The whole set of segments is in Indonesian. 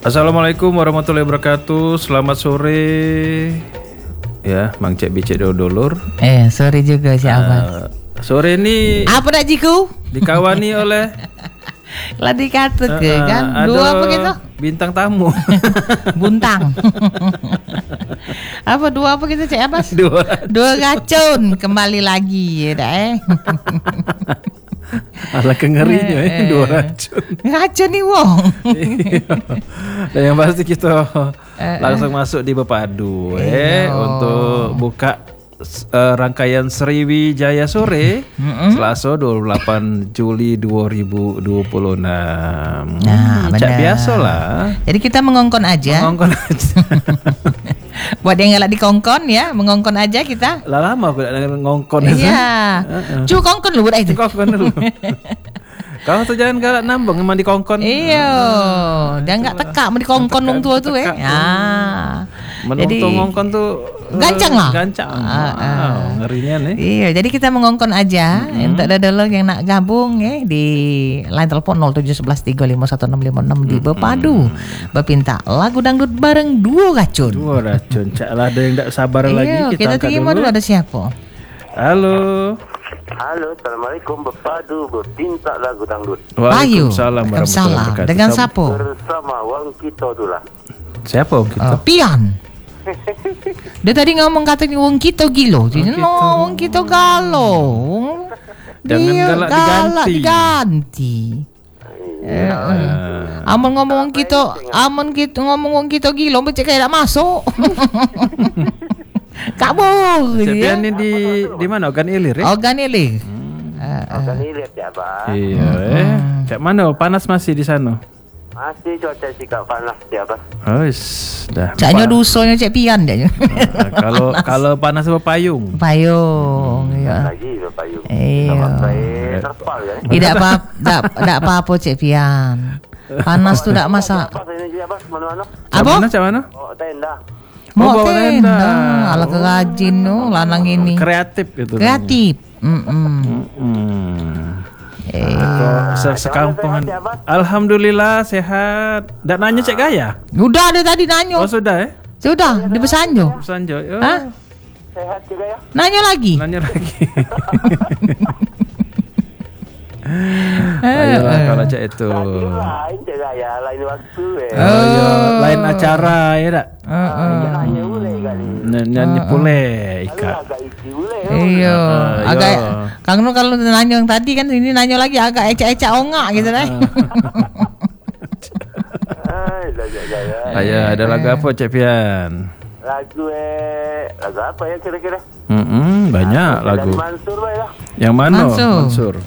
Assalamualaikum warahmatullahi wabarakatuh. Selamat sore. Ya, Mang Cek Bicek Dodolur. Sore juga si Abang. Sore ini apa nak jiku? Dikawani oleh lah dikata ke kan? Dua apa gitu? Bintang tamu. Buntang. Apa dua apa gitu Cek Abbas? Dua racun kembali lagi ya dah Alah kengerinya dua racun. Racun nih wong. Dan yang pasti kita langsung masuk di Bepadu untuk buka rangkaian Sriwijaya Sore Selasa 28 Juli 2026. Nah, Cak biasa lah. Jadi kita mengongkon aja. Buat yang ngelak dikongkon ya, mengongkon aja kita. Lah lama aku ngongkon. Iya. Cu kongkon lu buat itu. Kongkon dulu. Kalau tuh jangan galak nambang emang dikongkon. Iya. Dan enggak teka mau dikongkon wong tua tuh Jadi ngongkon tuh gancang lah. Gancang. Ngerinya nih. Iya, jadi kita mengongkon aja. Untuk dadalog yang nak gabung di line telepon 0711351656 di Bepadu. Bepinta lagu dangdut bareng Duo Racun. Duo Racun. Cak lah ada yang tak sabar lagi. Kita terima dulu ada siapa? Halo. Halo, assalamualaikum Bepadu berpinta lagu dangdut. Waalaikumsalam warahmatullahi wabarakatuh. Dengan siapa? Bersama Wang Kito Dula. Siapa Wang Kito? Pian. Dia tadi ngomong katanya Wang Kito gilo. Wang Kito galo. Jangan galak diganti. Amun ngomong Wang Kito gilo, becek kayak tak masuk. Kabur. Cepian ini di mana? Ogan Ilir ya? Ogan Ilir. Ogan Ilir ya, Bang. Iya, Cak mana? Panas masih di sana? Masih cuaca sikap panas ya, Bang. Dah. Caknya dusonya Cek Pian dia. Kalau panas berpayung. Payung, iya. Lagi berpayung. Iya. Terpal ya. Tidak apa-apa Cek Pian. Panas tuh tak masak. Apa? Cak mana? Oh, tenda. Mau tenda. Ala kerajin tuh lanang ini. Kreatif gitu. Kreatif. Sekampungan. Alhamdulillah sehat. Ndak nanya Cek Gaya? Udah ada tadi nanya. Oh sudah ya? Sudah di Pesanjo. Pesanjo. Sehat juga ya? Nanya lagi. Ayolah kalau Cek itu. Lain Cek Gaya, lain waktu lain acara ya tak? Nyanyi boleh kali. Nyanyi pule Ika. Agak isi boleh. Iya. Agak Kang Nu kalau nanya yang tadi kan ini nanya lagi agak ecak-ecak ongak gitu deh. Ayo ada lagu apa Cek Pian? Lagu apa ya kira-kira? Banyak lagu. Mansur ya. Yang mana? Mansur.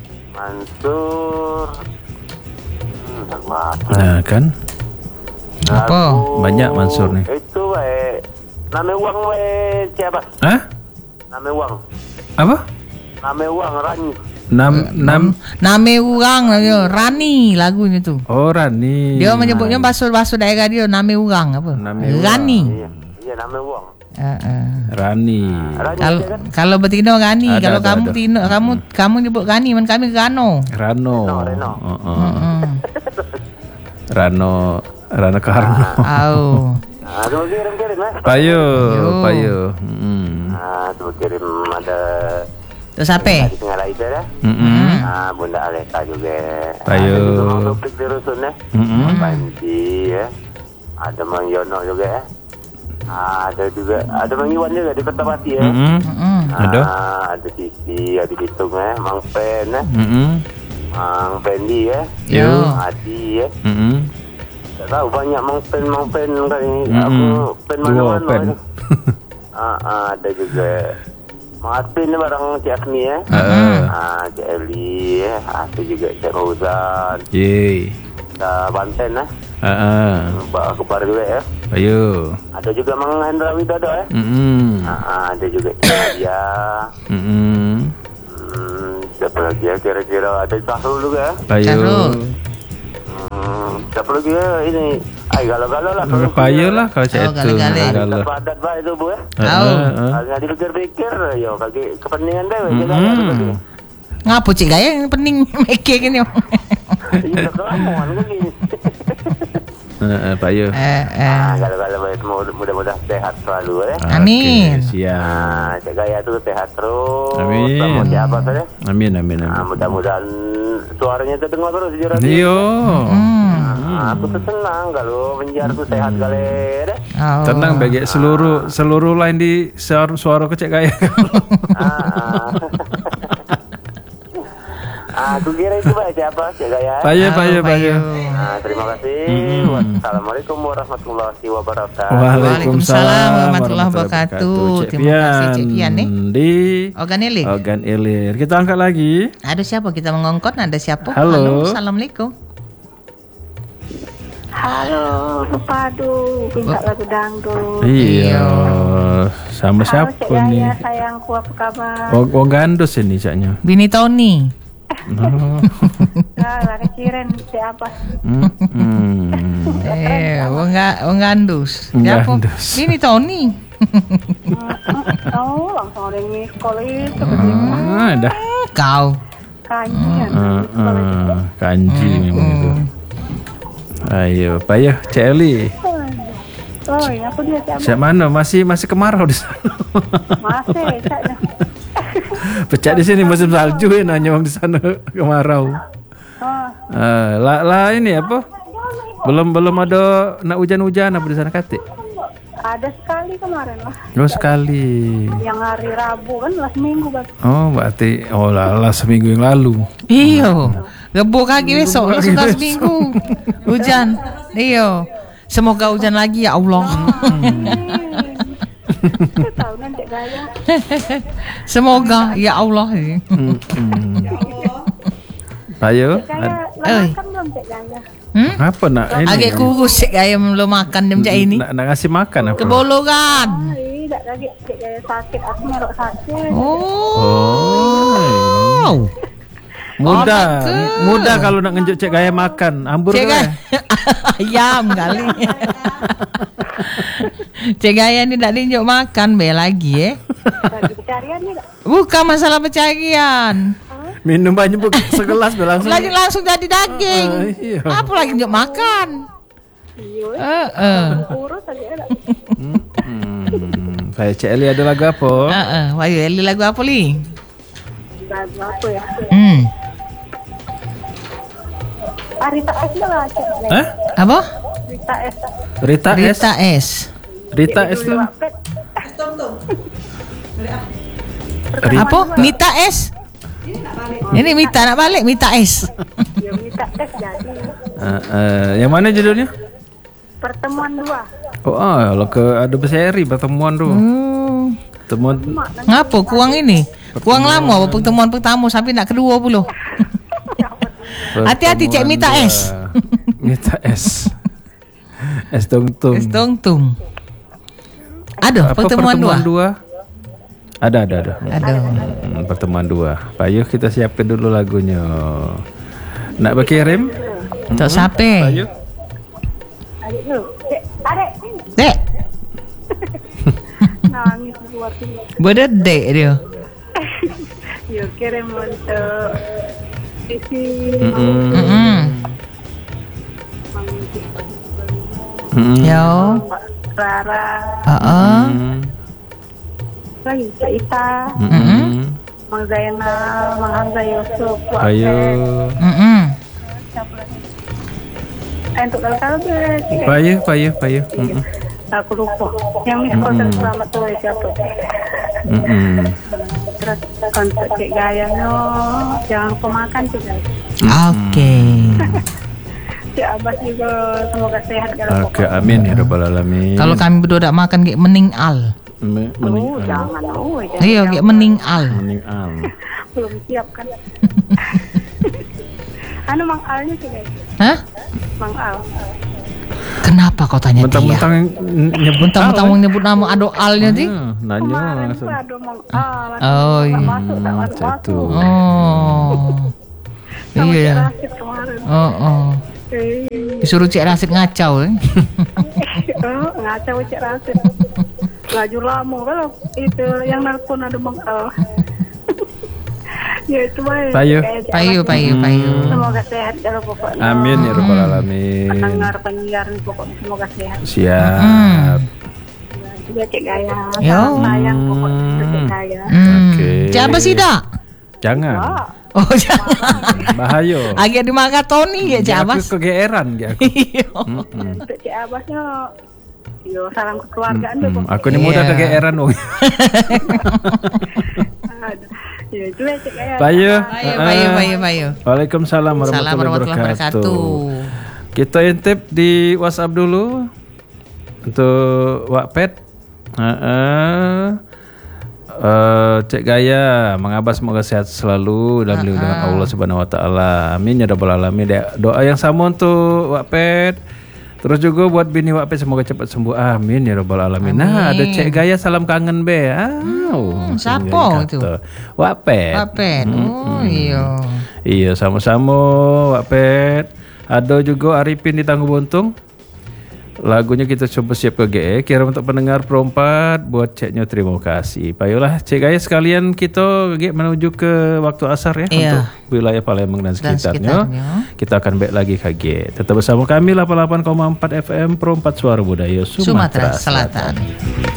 Lagu apa? Nah kan? Apa? Banyak Mansur nih. Itu nama uang siapa? Hah? Nama uang. Apa? Nama uang Rani. Nama orang Rani lagunya tuh. Oh Rani. Dia menyebutnya baso daerah dia nama orang apa? Rani. Iya nama uang. Rani. Kalau betina Rani, kalau kamu Tino, kamu nyebut Rani, man kami Rano. Rano Karno. Kirim Payo. Tuh kirim ada. Terus apa? Di tengah itu ya. Bunda Aleta juga. Payo. Ada juga Mang Rupik di Rusun ya. Panji ya. Ada Mang Yono juga ya. Ada Mang Iwan juga di Kertapati ya. Ada Sisi, ada Hitung ya. Mang Pen ya. Mang Pendi ya. Adi ya. Tak tahu banyak Mang Pen kali ini. Aku Pen mana-mana. Ada juga Mang Aspin barang Cik Asmi ya. Cik Eli ya. Ada juga Cik Mauzan. Banten ya. Mbak Kebar juga ya. Ayo. Ada juga Mang Hendra Widodo ya. Ada juga Cik Nadia. Siapa lagi ya kira-kira? Ada Sahrul juga ya. Ayo. Siapa lagi ya ini? Galau-galau lah. Payo lah kalau Cik itu. Galau. Padat bah itu bu ya. Nggak dipikir-pikir. Yo bagi kepentingan deh. Ngapa Cik Gaya yang pening mikir gini. Iya kelamuan begini. Pak Yo. Kalau mudah-mudahan sehat selalu ya. Amin. Siap. Cik Gaya tuh sehat terus. Amin. Sama siapa saja. Amin. Mudah-mudahan suaranya terdengar terus di radio. Iyo. Aku tuh senang kalau penjara tuh sehat galer. Tenang bagi seluruh lain di suara Cik Gaya. Aku kira itu Pak siapa Cik Gaya. Pak Yo. Terima kasih. Wassalamualaikum warahmatullahi wabarakatuh. Waalaikumsalam warahmatullahi wabarakatuh. Terima kasih Cik Pian nih. Di Organ Ilir. Kita angkat lagi. Ada siapa kita mengongkot? Ada siapa? Halo. Assalamualaikum. Halo, Padu, minta lagu dangdut. Iya. Sama siapa Cik Gaya, nih? sayangku, apa kabar? Oh gandos ini caknya. Bini Tony. Lah keciren siapa? Wong gandus. Siapa? Gandus. Bini Tony. Oh, langsung ada yang sekolah itu. Dah. Kau. Kanyian. Kanji memang itu. Ayo, Pak Yo, Cik Eli. Oh, ya aku dia siapa? Siap mana? Masih kemarau di sana. Masih, caknya. Pecah di sini musim salju ya nanya di sana kemarau. Lah ini apa? Belum ada nak hujan-hujan apa di sana kate? Ada sekali kemarin lah. Sekali. Yang hari Rabu kan last minggu Bang. Berarti lah seminggu yang lalu. Iyo. Gebuk kaki besok sudah seminggu. Hujan. Iyo. Semoga hujan lagi ya Allah. Tahu nanti Gaya. Semoga ya Allah. Pak Yo. Gaya, makan belum Cik Gaya? Apa nak ini? Agak kurus Cik Gaya belum makan jam ini. Nak ngasih makan apa? Kebolongan. Tidak lagi Cik Gaya sakit, aku merok sakit. Oh. Mudah kalau nak ngenjuk Cik Gaya makan. Ambur Cik Gaya. Ayam kali. Cik Gaya ni tak tunjuk makan be lagi Lagi pencarian ni tak? Bukan masalah pencarian. Minum banyak segelas be langsung. Langsung jadi daging. Iya. Apa lagi tunjuk makan? Iya. Urus aja tak? Saya Cik Eli ada lagu apa? Wayu Eli lagu apa li? Lagu apa ya? Rita S lah Cik. Apa? Rita S. Rita S tu. Apa? Mita S. Ini Mita nak balik Mita S. Ya Rita S jadi. Yang mana judulnya? Pertemuan dua. Kalau ada berseri pertemuan tu. Pertemuan. Ngapa kuang ini? Kuang lama apa pertemuan pertama sampai nak kedua puluh. Hati-hati Cik Mita S. Mita S. S tungtung. Aduh, pertemuan dua. Ada. Pertemuan dua. Pak Yo, kita siapkan dulu lagunya. Nak berkirim? Tak siapa? Pak Yo. Adik dulu. Adik. Dek. Nangis keluar sini. Berdek dia. Yo kirim untuk isi. Yo. Rara. Lagi Cik Ita. Mang Zainal, Mang Hamzah Yusuf. Ayo. Siapa lagi? Untuk kalau Pak Yo. Aku lupa. Yang miss call selamat tuh siapa? Terus kontak Cik Gaya jangan lupa makan Cik Gaya. Oke. Cik Abbas juga semoga sehat. Oke, amin ya rabbal alamin. Kalau kami berdua tak makan kayak meninggal. Jangan. Iya, kayak meninggal. Belum siap kan? Mang Alnya Cik Gaya. Hah? Mang Al. Kenapa kau tanya dia? Mentang-mentang nyebut nama Ado Alnya sih? Nanya Kemarin langsung. tuh ada Mang Al. Oh iya. Tak masuk. Oh. Sama Cik Iya. Rasid kemarin. Disuruh Cik Rasid ngacau Ngacau Cik Rasid. Laju lama kalau itu yang nelpon ada Mang Al. Ya itu mah. Payu. Semoga sehat kalau pokoknya. Amin ya rabbal alamin. Pendengar penyiaran pokoknya semoga sehat. Siap. Juga Cek Gaya. Yo. Sayang pokoknya Cek Gaya. Oke. Siapa sih dak? Jangan. Oh jangan. Bahayo. Agak dimagatoni ya Cik Abbas. Aku kegeeran ya. Untuk Cek Abbasnya. Yo salam kekeluargaan deh pokoknya. Aku ini mudah kegeeran dong. Ya itu ya Cek Gaya. Payu. Payu. Waalaikumsalam warahmatullahi wabarakatuh. Kita intip di WhatsApp dulu untuk Wak Pet. Cek Gaya, mengabas semoga sehat selalu dalam lindungan Allah Subhanahu Wa Taala. Amin ya rabbal alamin. Doa yang sama untuk Wak Pet. Terus juga buat bini Wak Pet semoga cepat sembuh. Amin ya rabbal alamin. Nah, ada Cek Gaya salam kangen be. Siapa itu? Wak Pet. Oh iya. Iya sama-sama Wak Pet. Ada juga Arifin di Tangguh Buntung. Lagunya kita coba siap ke GE. Kirim untuk pendengar perempat. Buat ceknya terima kasih. Payolah Cek Gaya sekalian kita GE menuju ke waktu asar ya. Untuk wilayah Palembang dan sekitarnya. Kita akan balik lagi ke GE. Tetap bersama kami 88,4 FM Perempat Suara Budaya Sumatera Selatan.